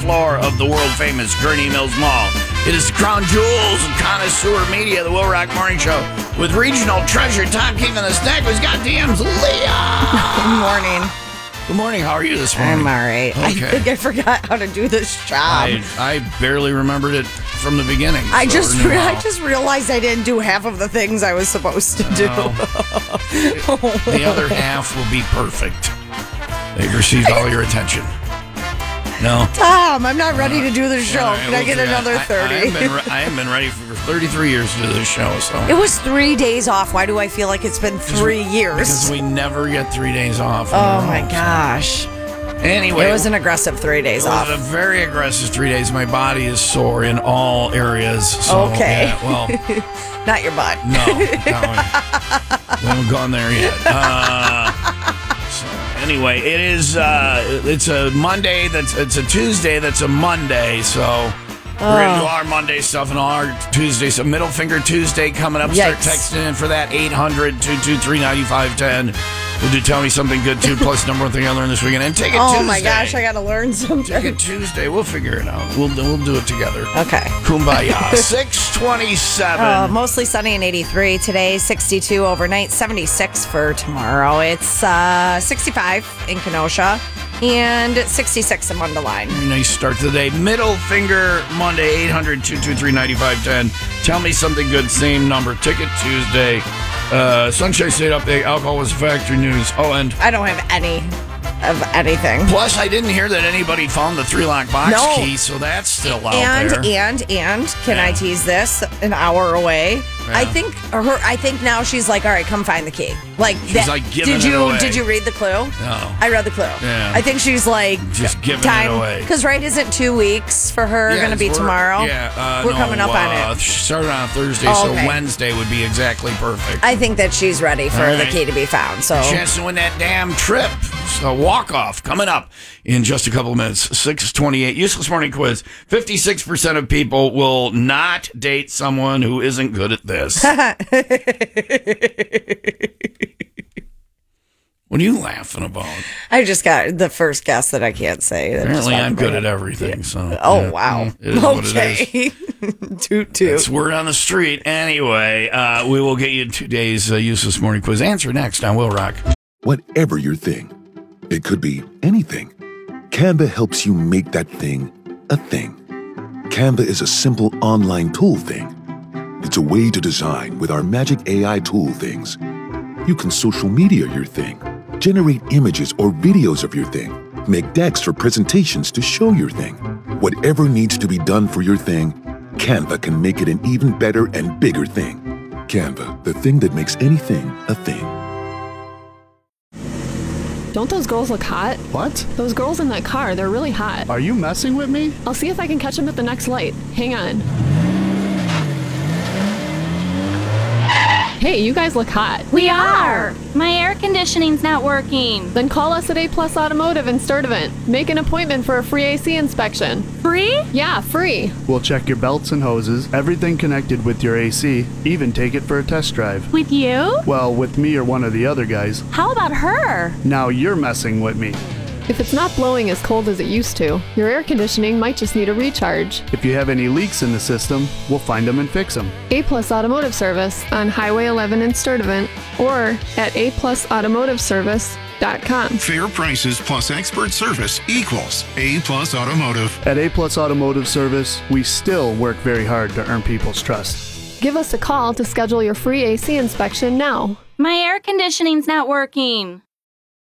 floor of the world-famous Gurney Mills Mall. It is the crown jewels and connoisseur media, the Will Rock Morning Show, with regional treasure Tom Keefe and the Snack who's got DMs, Leah! Good morning. Good morning. How are you this morning? I'm all right. Okay. I think I forgot how to do this job. I barely remembered it from the beginning. I just realized I didn't do half of the things I was supposed to do. The other half will be perfect. They've received all your attention. No. Tom, I'm not ready to do the show. Yeah, Can I get another 30? I haven't been ready for 33 years to do this show. So It was 3 days off. Why do I feel like it's been 3 years? Because we never get 3 days off. Oh, my gosh. Anyway. It was an aggressive 3 days off. It was a very aggressive 3 days. My body is sore in all areas. So, okay. Yeah, well. Not your butt. No. We haven't gone there yet. Anyway, it is. It's a Monday. It's a Tuesday. That's a Monday. So we're gonna do our Monday stuff and all our Tuesday. So Middle Finger Tuesday coming up. Start texting in for that 800-223-9510. We'll do Tell Me Something Good too. Plus number one thing I learned this weekend and Take It Tuesday. Oh my gosh, I gotta learn something. Take It Tuesday. We'll figure it out. We'll do it together. Okay. Kumbaya. 627. Mostly sunny and 83 today. 62 overnight. 76 for tomorrow. It's 65 in Kenosha and 66 in Mundelein. Nice start to the day. Middle Finger Monday. 800-223-9510. Tell Me Something Good. Same number. Ticket Tuesday. Sunshine State update. Alcohol was factory news. Oh, and I don't have any of anything. Plus, I didn't hear that anybody found the 3-lock box key, so that's still out there. And can I tease this? An hour away. Yeah. I think now she's like, all right, come find the key. Like she's like giving it away. Did you read the clue? No. I read the clue. Yeah. I think she's like just giving it away. Because isn't 2 weeks for her going to be tomorrow? Yeah, we're coming up on it. She started on Thursday, so Wednesday would be exactly perfect. I think that she's ready for the key to be found. So chance to win that damn trip. So walk off coming up in just a couple of minutes. 6:28. Useless morning quiz. 56% of people will not date someone who isn't good at this. What are you laughing about? I just got the first guess that I can't say. Apparently, I'm good at everything. Yeah. So. Oh, wow. It is what it is. Toot. It's word on the street. Anyway, we will get you today's useless morning quiz answer next on Will Rock. Whatever your thing, it could be anything. Canva helps you make that thing a thing. Canva is a simple online tool thing. It's a way to design with our magic AI tool things. You can social media your thing, generate images or videos of your thing, make decks or presentations to show your thing. Whatever needs to be done for your thing, Canva can make it an even better and bigger thing. Canva, the thing that makes anything a thing. Don't those girls look hot? What? Those girls in that car, they're really hot. Are you messing with me? I'll see if I can catch them at the next light. Hang on. Hey, you guys look hot. We are! My air conditioning's not working. Then call us at A Plus Automotive in Sturtevant. Make an appointment for a free AC inspection. Free? Yeah, free. We'll check your belts and hoses, everything connected with your AC, even take it for a test drive. With you? Well, with me or one of the other guys. How about her? Now you're messing with me. If it's not blowing as cold as it used to, your air conditioning might just need a recharge. If you have any leaks in the system, we'll find them and fix them. A Plus Automotive Service on Highway 11 in Sturtevant or at aplusautomotiveservice.com. Fair prices plus expert service equals A Plus Automotive. At A Plus Automotive Service, we still work very hard to earn people's trust. Give us a call to schedule your free AC inspection now. My air conditioning's not working.